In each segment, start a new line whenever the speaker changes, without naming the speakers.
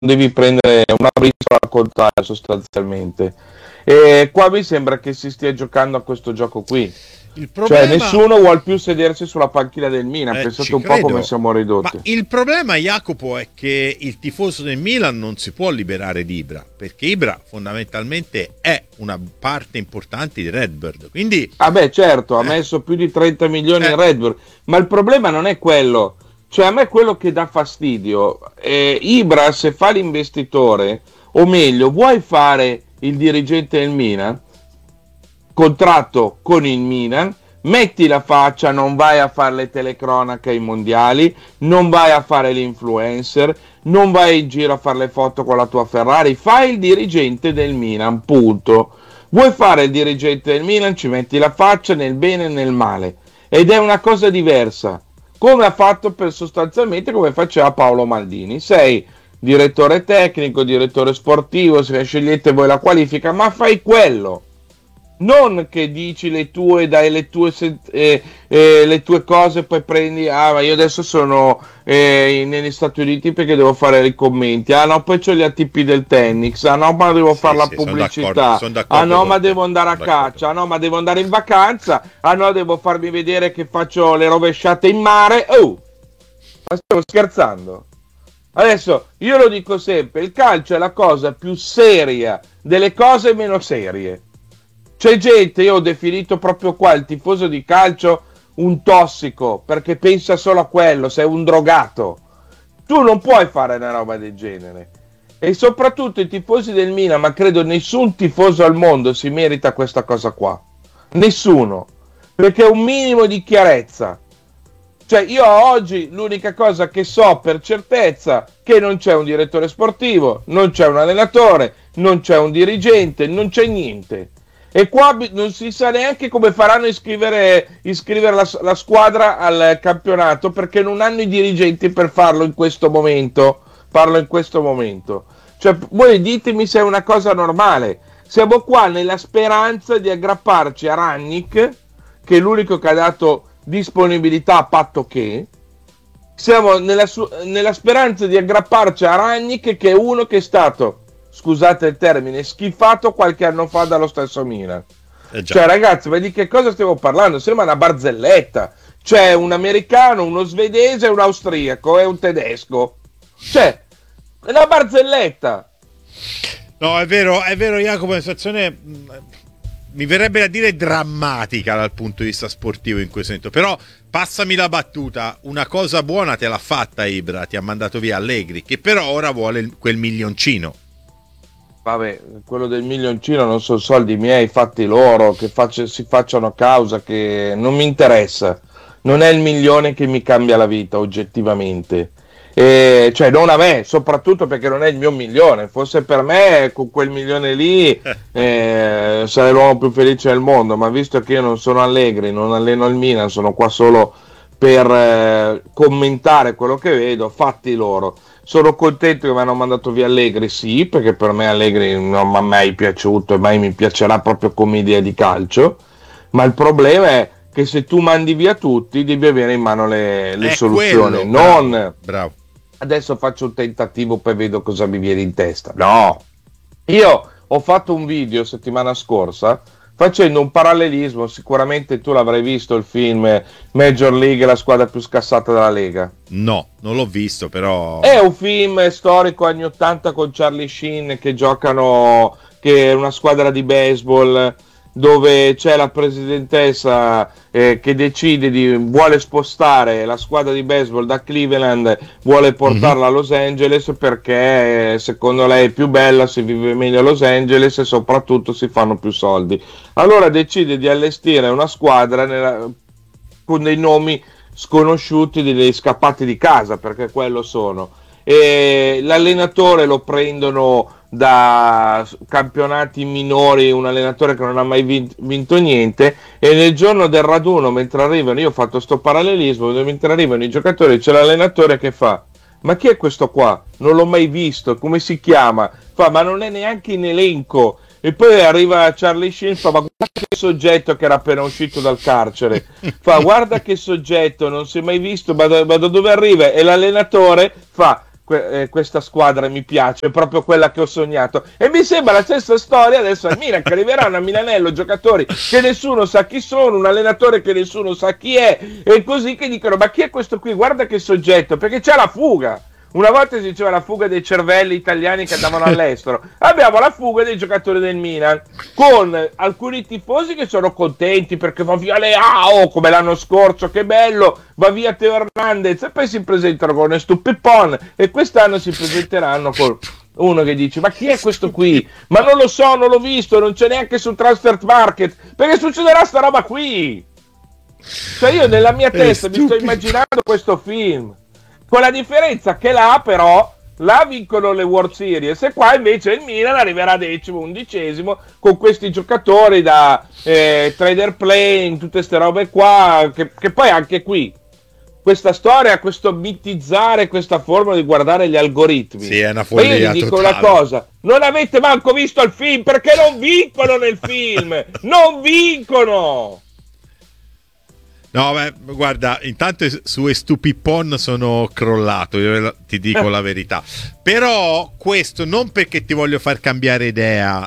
devi prendere una briciola al contrario sostanzialmente. E qua mi sembra che si stia giocando a questo gioco qui.
Il problema...
Cioè nessuno vuole più sedersi sulla panchina del Milan, pensate un po' come siamo ridotti.
Ma il problema, Jacopo, è che il tifoso del Milan non si può liberare di Ibra, perché Ibra fondamentalmente è una parte importante di Redbird, quindi...
Certo, ha messo più di 30 milioni in Redbird, ma il problema non è quello, cioè a me quello che dà fastidio, Ibra se fa l'investitore, o meglio, vuoi fare il dirigente del Milan, contratto con il Milan, metti la faccia, non vai a fare le telecronache ai mondiali, non vai a fare l'influencer, non vai in giro a fare le foto con la tua Ferrari, fai il dirigente del Milan, punto. Vuoi fare il dirigente del Milan, ci metti la faccia nel bene e nel male, ed è una cosa diversa, come ha fatto sostanzialmente come faceva Paolo Maldini. Sei direttore tecnico, direttore sportivo, se ne scegliete voi la qualifica, ma fai quello. Non che dici le tue, dai le tue cose, poi prendi, ma io adesso sono negli Stati Uniti perché devo fare i commenti, no, poi c'ho gli ATP del tennis, no, ma devo fare la pubblicità,
sono d'accordo
no, ma devo andare a caccia, no, ma devo andare in vacanza, no, devo farmi vedere che faccio le rovesciate in mare. Ma stiamo scherzando? Adesso io lo dico sempre, il calcio è la cosa più seria delle cose meno serie. C'è gente, io ho definito proprio qua il tifoso di calcio un tossico, perché pensa solo a quello, sei un drogato. Tu non puoi fare una roba del genere. E soprattutto i tifosi del Milan, ma credo nessun tifoso al mondo si merita questa cosa qua. Nessuno. Perché è un minimo di chiarezza. Cioè io oggi l'unica cosa che so per certezza è che non c'è un direttore sportivo, non c'è un allenatore, non c'è un dirigente, non c'è niente. E qua non si sa neanche come faranno a iscrivere la squadra al campionato, perché non hanno i dirigenti per farlo in questo momento. Cioè, voi ditemi se è una cosa normale. Siamo qua nella speranza di aggrapparci a Rangnick, che è l'unico che ha dato disponibilità a patto che. Siamo nella speranza di aggrapparci a Rangnick, che è uno che è stato, scusate il termine, schifato qualche anno fa dallo stesso Milan. Cioè ragazzi, ma di che cosa stiamo parlando? Sembra una barzelletta. C'è un americano, uno svedese, un austriaco e un tedesco. Cioè, è una barzelletta.
No, è vero Jacopo, è una situazione, mi verrebbe da dire, drammatica dal punto di vista sportivo in questo momento. Però passami la battuta, una cosa buona te l'ha fatta Ibra, ti ha mandato via Allegri, che però ora vuole quel milioncino.
Vabbè, quello del milioncino non sono soldi miei, fatti loro, che si facciano causa, che non mi interessa. Non è il milione che mi cambia la vita, oggettivamente. Cioè non a me, soprattutto perché non è il mio milione. Fosse per me, con quel milione lì sarei l'uomo più felice del mondo, ma visto che io non sono Allegri, non alleno il Milan, sono qua solo per commentare quello che vedo, fatti loro. Sono contento che mi hanno mandato via Allegri, sì, perché per me Allegri non mi è mai piaciuto e mai mi piacerà proprio come idea di calcio, ma il problema è che se tu mandi via tutti devi avere in mano le soluzioni.
Quello,
non
bravo.
Adesso faccio un tentativo, poi vedo cosa mi viene in testa. No, io ho fatto un video settimana scorsa facendo un parallelismo, sicuramente tu l'avrai visto il film Major League, la squadra più scassata della Lega.
No, non l'ho visto, però
è un film storico anni 80 con Charlie Sheen che giocano, che è una squadra di baseball dove c'è la presidentessa che decide vuole spostare la squadra di baseball da Cleveland, vuole portarla a Los Angeles perché secondo lei è più bella, si vive meglio a Los Angeles e soprattutto si fanno più soldi. Allora decide di allestire una squadra con dei nomi sconosciuti, degli scappati di casa, perché quello sono. E l'allenatore lo prendono da campionati minori, un allenatore che non ha mai vinto niente, e nel giorno del raduno, mentre arrivano, io ho fatto sto parallelismo, mentre arrivano i giocatori c'è l'allenatore che fa: ma chi è questo qua? Non l'ho mai visto, come si chiama? Fa: ma non è neanche in elenco. E poi arriva Charlie Sheen, fa: ma guarda che soggetto che era appena uscito dal carcere, fa: guarda che soggetto, non si è mai visto, ma da dove arriva? E l'allenatore fa: questa squadra mi piace, è proprio quella che ho sognato, e mi sembra la stessa storia adesso al Milan, che arriveranno a Milanello giocatori che nessuno sa chi sono, un allenatore che nessuno sa chi è, e così, che dicono ma chi è questo qui, guarda che soggetto, perché c'è la fuga. Una volta si diceva la fuga dei cervelli italiani che andavano all'estero, abbiamo la fuga dei giocatori del Milan, con alcuni tifosi che sono contenti perché va via Leao come l'anno scorso, che bello, va via Teo Hernandez, e poi si presentano con Stupipon, e quest'anno si presenteranno con uno che dice ma chi è questo qui, ma non lo so, non l'ho visto, non c'è neanche su Transfer Market, perché succederà sta roba qui. Cioè io nella mia testa mi sto immaginando questo film, con la differenza che là però vincono le World Series, e qua invece il Milan arriverà 10º, 11º con questi giocatori da trader playing, tutte queste robe qua, che poi anche qui questa storia, questo mitizzare questa forma di guardare gli algoritmi,
sì, è una follia.
Ma io vi dico
totale.
una cosa, non avete manco visto il film, perché non vincono nel film, non vincono.
No, beh, guarda, intanto su Stupipon sono crollato, io ti dico la verità. Però questo non perché ti voglio far cambiare idea,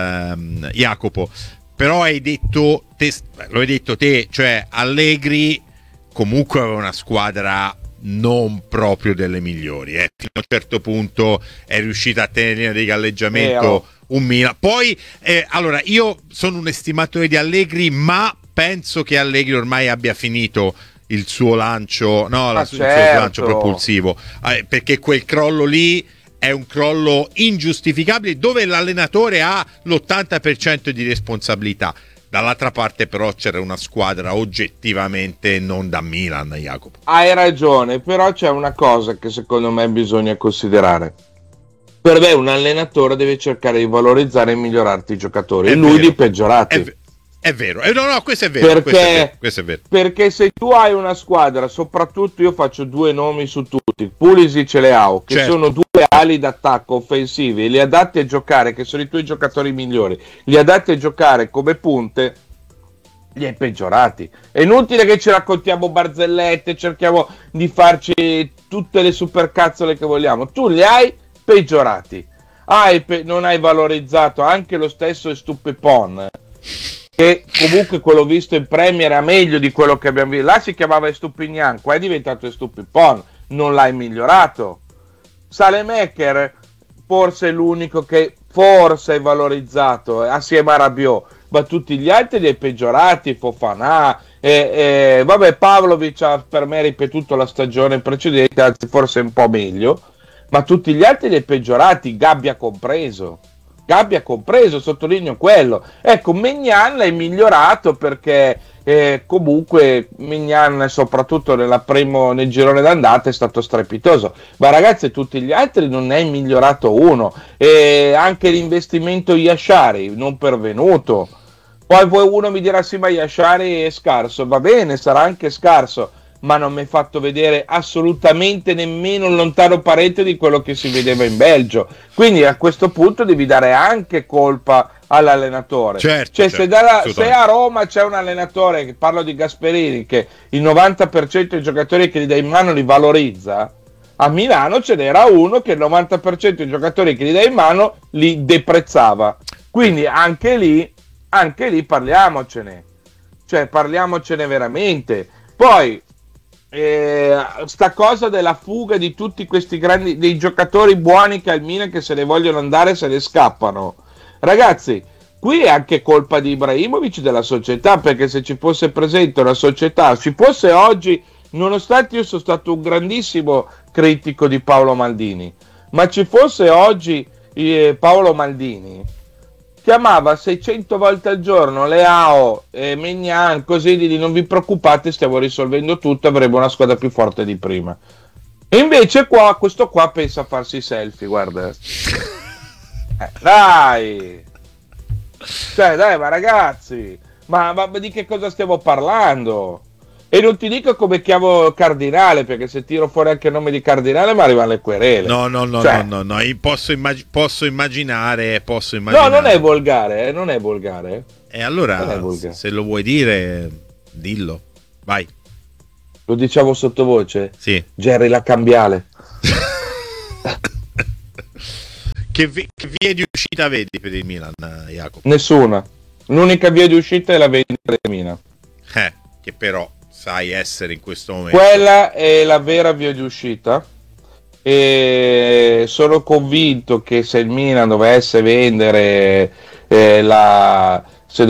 Jacopo, però hai detto, lo hai detto te, cioè Allegri comunque aveva una squadra non proprio delle migliori, fino a un certo punto è riuscita a tenere linea di galleggiamento un Milan. Poi, allora, io sono un estimatore di Allegri, ma penso che Allegri ormai abbia finito il suo lancio, il suo lancio propulsivo, perché quel crollo lì è un crollo ingiustificabile, dove l'allenatore ha l'80% di responsabilità. Dall'altra parte però c'era una squadra oggettivamente non da Milan, Jacopo.
Hai ragione, però c'è una cosa che secondo me bisogna considerare. Per me un allenatore deve cercare di valorizzare e migliorarti i giocatori, e lui li peggiorati.
È vero, no, questo è vero. Questo è vero.
Perché se tu hai una squadra, soprattutto io faccio due nomi su tutti, Pulisic e Leao, che sono due ali d'attacco offensivi, li adatti a giocare, che sono i tuoi giocatori migliori, li adatti a giocare come punte, li hai peggiorati. È inutile che ci raccontiamo barzellette, cerchiamo di farci tutte le supercazzole che vogliamo, tu li hai peggiorati. Non hai valorizzato anche lo stesso Stupepon, che comunque quello visto in Premier era meglio di quello che abbiamo visto. Là si chiamava Stupignan, qua è diventato Stupipon, non l'hai migliorato. Salemaker forse è l'unico che forse è valorizzato assieme a Rabiot, ma tutti gli altri li hai peggiorati. Fofana, vabbè, Pavlovic ha per me ripetuto la stagione precedente, anzi forse un po' meglio, ma tutti gli altri li hai peggiorati, Gabbia compreso, sottolineo quello. Ecco, Maignan l'hai migliorato perché comunque Maignan soprattutto nel girone d'andata è stato strepitoso, ma ragazzi tutti gli altri non ne hai migliorato uno, e anche l'investimento Yashari non pervenuto. Poi uno mi dirà sì, ma Yashari è scarso, va bene, sarà anche scarso, ma non mi hai fatto vedere assolutamente nemmeno un lontano parente di quello che si vedeva in Belgio. Quindi a questo punto devi dare anche colpa all'allenatore.
Certo,
se a Roma c'è un allenatore, che parlo di Gasperini, che il 90% dei giocatori che gli dai in mano li valorizza, a Milano ce n'era uno che il 90% dei giocatori che gli dai in mano li deprezzava. Quindi anche lì parliamocene. Cioè parliamocene veramente. Poi sta cosa della fuga di tutti questi grandi dei giocatori buoni che al Milan, che se ne vogliono andare, se ne scappano. Ragazzi, qui è anche colpa di Ibrahimovic, della società, perché se ci fosse presente una società, ci fosse oggi, nonostante io sono stato un grandissimo critico di Paolo Maldini, ma ci fosse oggi Paolo Maldini, chiamava 600 volte al giorno Leao e Maignan, così di non vi preoccupate, stiamo risolvendo tutto, avremo una squadra più forte di prima. E invece questo qua pensa a farsi i selfie, guarda. Dai! Cioè, dai, ma ragazzi, ma di che cosa stiamo parlando? E non ti dico come chiamo Cardinale, perché se tiro fuori anche il nome di Cardinale mi arrivano le querele.
No, io posso immaginare. No,
non è volgare, non è volgare.
E allora, se lo vuoi dire, dillo, vai.
Lo diciamo sottovoce?
Sì.
Jerry la cambiale.
Che via di uscita vedi per il Milan, Jacopo?
Nessuna. L'unica via di uscita è la vendita del Milan.
Che però sai essere in questo momento.
Quella è la vera via di uscita. E sono convinto che se il Milan dovesse vendere se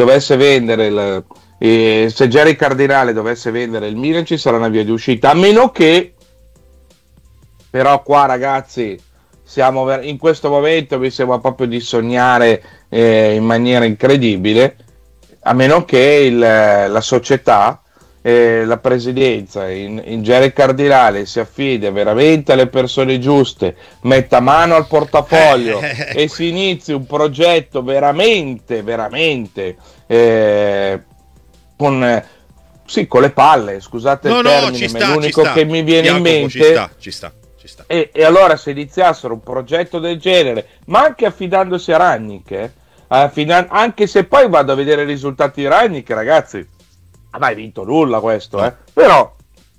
Jerry Cardinale dovesse vendere il Milan, ci sarà una via di uscita, a meno che, però qua ragazzi in questo momento mi sembra proprio di sognare in maniera incredibile, a meno che la società, la presidenza in Jerry Cardinale si affida veramente alle persone giuste, metta mano al portafoglio e si inizi un progetto veramente con le palle, scusate il termine, ma è l'unico che mi viene in mente.
Ci sta.
E allora se iniziassero un progetto del genere, ma anche affidandosi a Rangnick, anche se poi vado a vedere i risultati di Rangnick, ragazzi, mai vinto nulla questo, però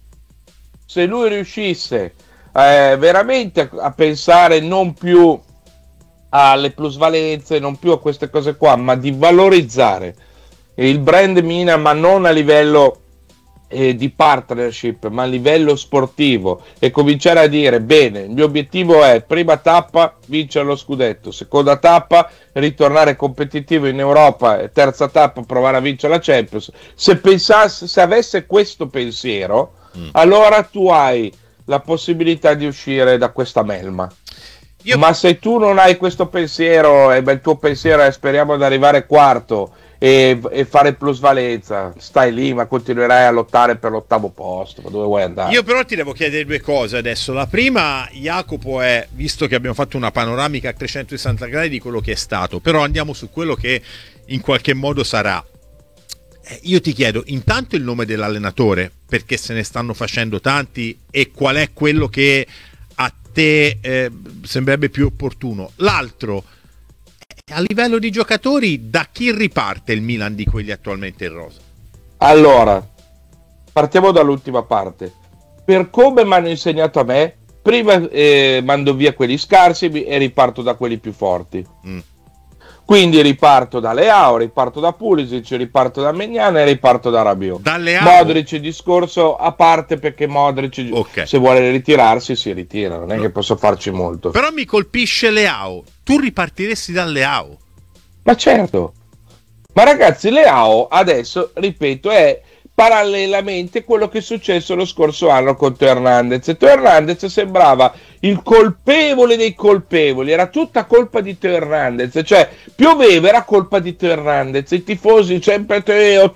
se lui riuscisse veramente a pensare non più alle plusvalenze, non più a queste cose qua, ma di valorizzare il brand Milan, ma non a livello di partnership, ma a livello sportivo, e cominciare a dire: bene, il mio obiettivo è prima tappa vincere lo scudetto, seconda tappa ritornare competitivo in Europa e terza tappa provare a vincere la Champions. Se avesse questo pensiero, allora tu hai la possibilità di uscire da questa melma. Ma se tu non hai questo pensiero, e il tuo pensiero è speriamo di arrivare quarto e fare plusvalenza, stai lì, ma continuerai a lottare per l'8° posto. Ma dove vuoi andare?
Io però ti devo chiedere due cose adesso. La prima, Jacopo, è, visto che abbiamo fatto una panoramica a 360 gradi di quello che è stato, però andiamo su quello che in qualche modo sarà. Io ti chiedo intanto il nome dell'allenatore, perché se ne stanno facendo tanti, e qual è quello che a te sembrerebbe più opportuno. L'altro, a livello di giocatori, da chi riparte il Milan di quelli attualmente in rosa?
Allora, partiamo dall'ultima parte. Per come mi hanno insegnato a me, prima mando via quelli scarsi e riparto da quelli più forti. Quindi riparto da Leao, riparto da Pulisic, riparto da Maignan e riparto da Rabiot. Modric, discorso a parte, perché Modric se vuole ritirarsi si ritira, non è che posso farci molto.
Però mi colpisce Leao. Tu ripartiresti da Leao?
Ma certo. Ma ragazzi, Leao adesso, ripeto, è parallelamente quello che è successo lo scorso anno con Teo Hernandez. Teo Hernandez sembrava il colpevole dei colpevoli, era tutta colpa di Teo Hernandez, cioè pioveva, era colpa di Teo Hernandez, i tifosi sempre Teo.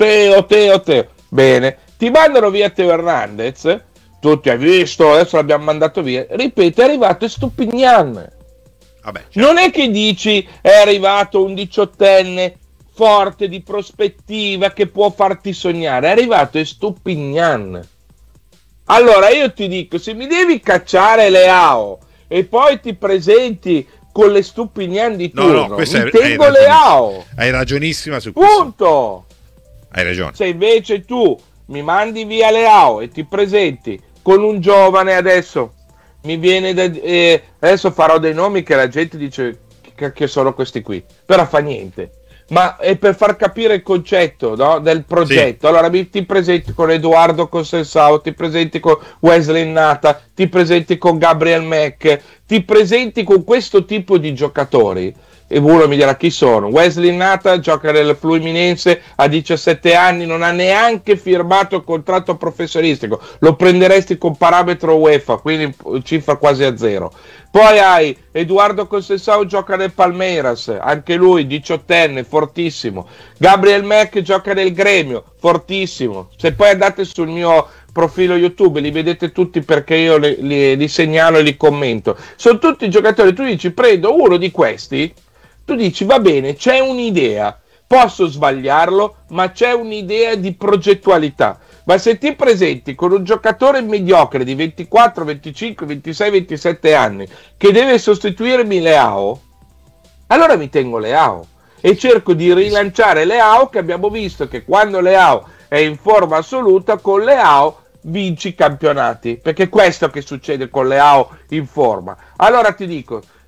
Bene, ti mandano via Teo Hernandez, tutti hai visto, adesso l'abbiamo mandato via, ripeto, è arrivato Estupiñán. Certo. Non è che dici è arrivato un 18enne forte di prospettiva che può farti sognare, è arrivato Estupiñán. Allora io ti dico, se mi devi cacciare Leao e poi ti presenti con le Estupiñán di turno, mi tengo Leao.
Hai ragionissima su questo.
Punto.
Hai ragione.
Se invece tu mi mandi via Leao e ti presenti con un giovane, adesso mi viene adesso farò dei nomi che la gente dice che sono questi qui, però fa niente. Ma è per far capire il concetto, no, del progetto. Sì. Allora ti presenti con Edoardo Consensao, ti presenti con Wesley Gnata, ti presenti con Gabriel Mack, ti presenti con questo tipo di giocatori. E uno mi dirà chi sono. Wesley Gnata gioca nel Fluminense, a 17 anni, non ha neanche firmato il contratto professionistico, lo prenderesti con parametro UEFA, quindi cifra quasi a zero. Poi hai Edoardo Consensao, gioca nel Palmeiras, anche lui 18enne, fortissimo. Gabriel Mack gioca nel Gremio, fortissimo. Se poi andate sul mio profilo YouTube li vedete tutti, perché io li segnalo e li commento. Sono tutti giocatori, tu dici prendo uno di questi, tu dici va bene, c'è un'idea, posso sbagliarlo, ma c'è un'idea di progettualità. Ma se ti presenti con un giocatore mediocre di 24, 25, 26, 27 anni che deve sostituirmi Leao, allora mi tengo Leao e cerco di rilanciare Leao, che abbiamo visto che quando Leao è in forma assoluta, con Leao vinci campionati, perché questo che succede con Leao in forma. Allora ti dico,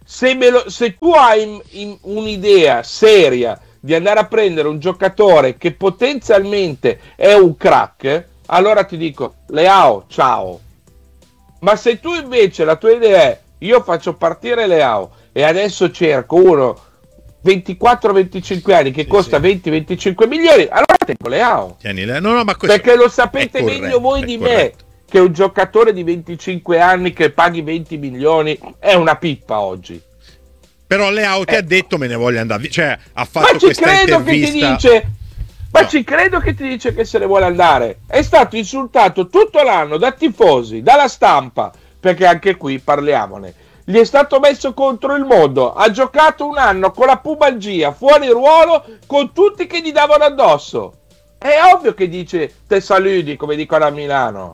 se tu hai un'idea seria di andare a prendere un giocatore che potenzialmente è un crack, allora ti dico, Leao, ciao. Ma se tu invece la tua idea è, io faccio partire Leao e adesso cerco uno 24-25 anni che costa 20-25 milioni, allora tengo Leao.
No, ma
perché lo sapete meglio voi di me che un giocatore di 25 anni che paghi 20 milioni è una pippa oggi.
Però Leao ti ha detto me ne voglio andare, cioè ha fatto questa intervista.
Ci credo che ti dice che se ne vuole andare. È stato insultato tutto l'anno da tifosi, dalla stampa, perché anche qui parliamone. Gli è stato messo contro il mondo, ha giocato un anno con la pubalgia, fuori ruolo, con tutti che gli davano addosso. È ovvio che dice te saluti, come dicono a Milano.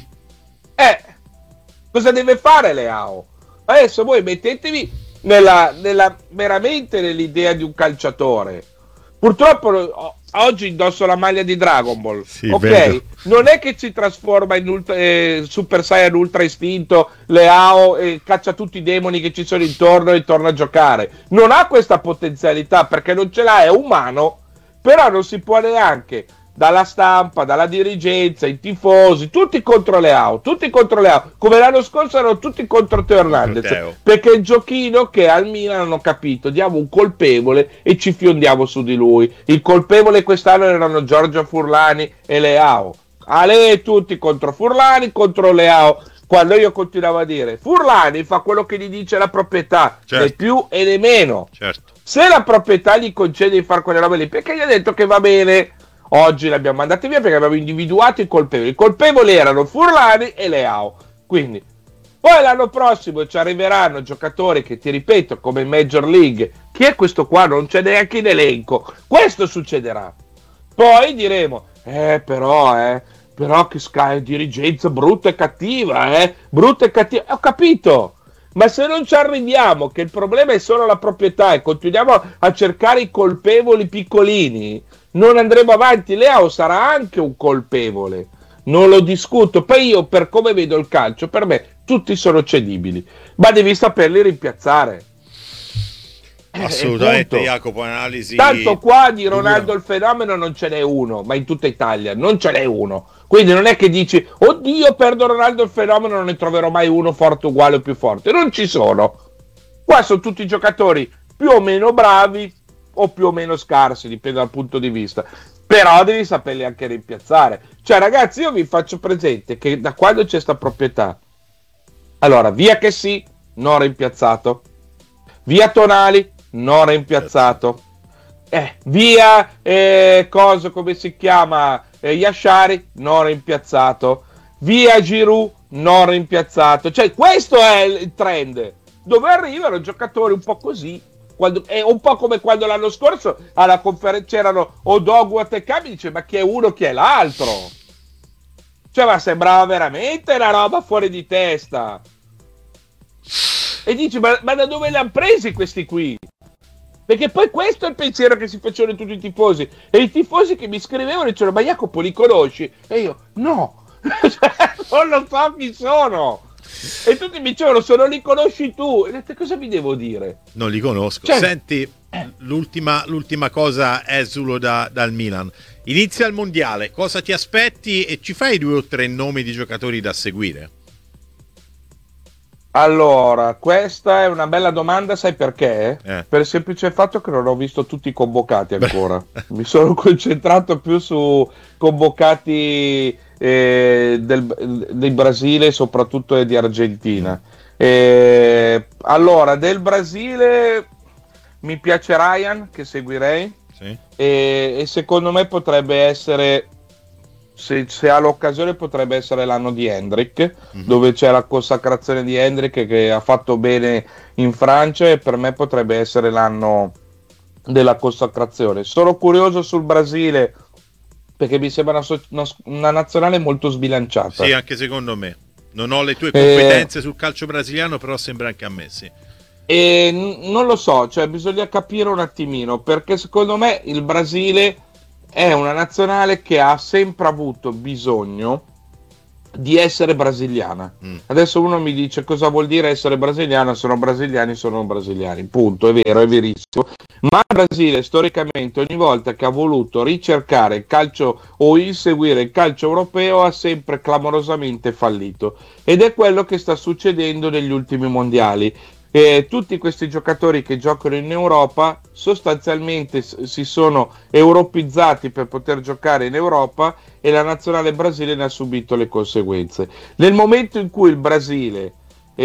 Cosa deve fare Leao? Adesso voi mettetevi veramente nell'idea di un calciatore. Purtroppo oggi indosso la maglia di Dragon Ball,
sì,
ok?
vedo.
Non è che si trasforma in Super Saiyan Ultra Istinto Leao e caccia tutti i demoni che ci sono intorno e torna a giocare. Non ha questa potenzialità perché non ce l'ha, è umano, però non si può neanche dalla stampa, dalla dirigenza, i tifosi, tutti contro Leao, come l'anno scorso erano tutti contro Teo Hernandez, perché il giochino che al Milan hanno capito, diamo un colpevole e ci fiondiamo su di lui. Il colpevole quest'anno erano Giorgio Furlani e Leao. Tutti contro Furlani, contro Leao. Quando io continuavo a dire Furlani fa quello che gli dice la proprietà, né più e né meno.
Certo.
Se la proprietà gli concede di fare quelle robe lì, perché gli ha detto che va bene. Oggi l'abbiamo mandati via perché abbiamo individuato i colpevoli. I colpevoli erano Furlani e Leao. Quindi, poi l'anno prossimo ci arriveranno giocatori che, ti ripeto, come in Major League. Chi è questo qua? Non c'è neanche in elenco. Questo succederà. Poi però che dirigenza brutta e cattiva, brutta e cattiva. Ho capito. Ma se non ci arriviamo, che il problema è solo la proprietà e continuiamo a cercare i colpevoli piccolini, non andremo avanti. Leao sarà anche un colpevole, non lo discuto. Poi io, per come vedo il calcio, per me tutti sono cedibili, ma devi saperli rimpiazzare.
Assolutamente, Jacopo, analisi.
Tanto qua di Ronaldo il fenomeno non ce n'è uno, ma in tutta Italia non ce n'è uno. Quindi non è che dici, oddio, perdo Ronaldo il fenomeno, non ne troverò mai uno forte uguale o più forte. Non ci sono. Qua sono tutti giocatori più o meno bravi o più o meno scarsi, dipende dal punto di vista. Però devi saperli anche rimpiazzare. Cioè, ragazzi, io vi faccio presente che da quando c'è sta proprietà, allora, via che sì, non rimpiazzato. Via Tonali, non rimpiazzato. Via cosa, come si chiama? Yashari, non rimpiazzato. Via Giroud, non rimpiazzato. Cioè, questo è il trend. Dove arrivano giocatori un po' così. È un po' come quando l'anno scorso alla conferenza c'erano Odogwu e Cambi, dice ma chi è uno, chi è l'altro? Cioè, ma sembrava veramente una roba fuori di testa. E dici, ma da dove li hanno presi questi qui? Perché poi questo è il pensiero che si facevano tutti i tifosi. E i tifosi che mi scrivevano dicevano, ma Jacopo li conosci? E io, no, non lo so chi sono. E tutti mi dicevano, se non li conosci tu. E ho detto, cosa mi devo dire?
Non li conosco.
Cioè,
senti, l'ultima cosa è solo dal Milan. Inizia il mondiale, cosa ti aspetti? E ci fai 2 o 3 nomi di giocatori da seguire?
Allora, questa è una bella domanda, sai perché? Per il semplice fatto che non ho visto tutti i convocati ancora. Mi sono concentrato più su convocati del Brasile, soprattutto di Argentina. Allora, del Brasile mi piace Ryan, che seguirei,
sì.
E secondo me potrebbe essere... Se ha l'occasione potrebbe essere l'anno di Hendrick, dove c'è la consacrazione di Hendrick che ha fatto bene in Francia, e per me potrebbe essere l'anno della consacrazione. Sono curioso sul Brasile perché mi sembra una nazionale molto sbilanciata.
Sì, anche secondo me. Non ho le tue competenze sul calcio brasiliano, però sembra anche a me, sì.
E non lo so, cioè bisogna capire un attimino, perché secondo me il Brasile è una nazionale che ha sempre avuto bisogno di essere brasiliana. Adesso uno mi dice cosa vuol dire essere brasiliano, sono brasiliani, punto, è vero, è verissimo. Ma il Brasile storicamente ogni volta che ha voluto ricercare il calcio o inseguire il calcio europeo ha sempre clamorosamente fallito, ed è quello che sta succedendo negli ultimi mondiali. Tutti questi giocatori che giocano in Europa sostanzialmente si sono europeizzati per poter giocare in Europa, e la nazionale Brasile ne ha subito le conseguenze. Nel momento in cui il Brasile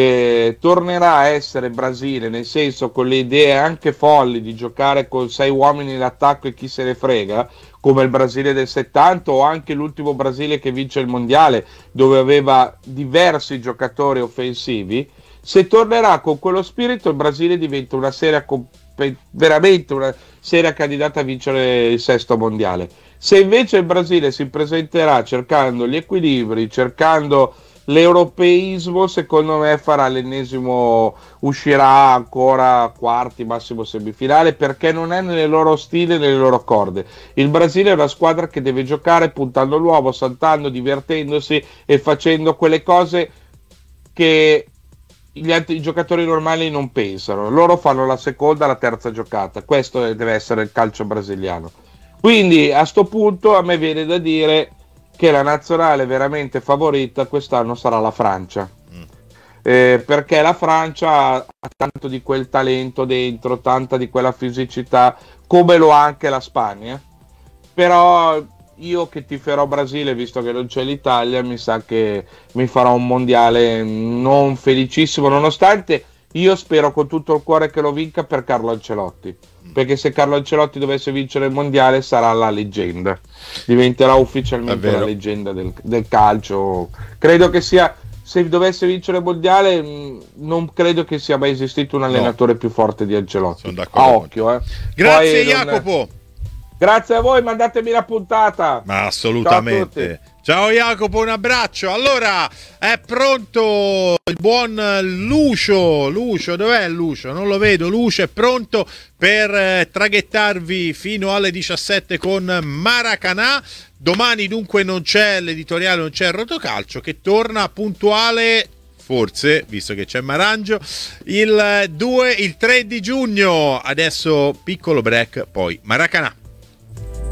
tornerà a essere Brasile, nel senso con le idee anche folli di giocare con 6 uomini in attacco e chi se ne frega, come il Brasile del 70 o anche l'ultimo Brasile che vince il mondiale, dove aveva diversi giocatori offensivi, se tornerà con quello spirito il Brasile diventa veramente una seria candidata a vincere il 6º mondiale. Se invece il Brasile si presenterà cercando gli equilibri, cercando l'europeismo, secondo me farà l'ennesimo, uscirà ancora quarti, massimo semifinale, perché non è nelle loro stile, nelle loro corde. Il Brasile è una squadra che deve giocare puntando l'uovo, saltando, divertendosi e facendo quelle cose che gli altri giocatori normali non pensano. Loro fanno la seconda, la terza giocata. Questo deve essere il calcio brasiliano. Quindi a sto punto a me viene da dire che la nazionale veramente favorita quest'anno sarà la Francia, perché la Francia ha tanto di quel talento dentro, tanta di quella fisicità, come lo ha anche la Spagna. Però io che tiferò Brasile, visto che non c'è l'Italia, mi sa che mi farà un mondiale non felicissimo, nonostante io spero con tutto il cuore che lo vinca per Carlo Ancelotti, perché se Carlo Ancelotti dovesse vincere il mondiale sarà la leggenda, diventerà ufficialmente la leggenda del calcio. Credo che sia, se dovesse vincere il mondiale, non credo che sia mai esistito un allenatore più forte di Ancelotti. A occhio,
Grazie Jacopo.
Grazie a voi, mandatemi la puntata.
Ma assolutamente. Ciao Jacopo, un abbraccio. Allora, è pronto il buon Lucio. Lucio, dov'è Lucio? Non lo vedo. Lucio è pronto per traghettarvi fino alle 17 con Maracanã. Domani dunque non c'è l'editoriale, non c'è il Rotocalcio, che torna puntuale, forse, visto che c'è Marangio, il 3 di giugno. Adesso piccolo break, poi Maracanã.